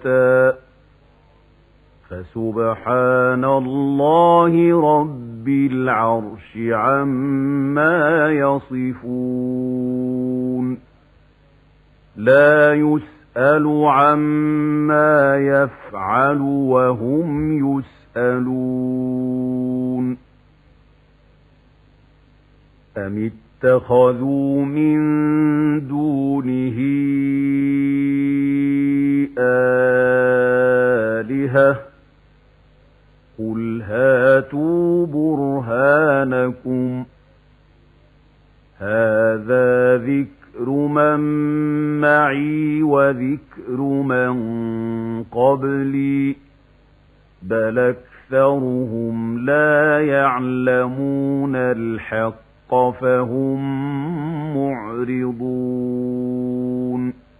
شتى فسبحان الله رب العرش عما يصفون لا يسأل عما يفعل وهم يسألون أم اتخذوا من دونه آلهة قل هاتوا برهانكم هذا ذكر من معي وذكر من قبلي بل أكثرهم لا يعلمون الحق فهم معرضون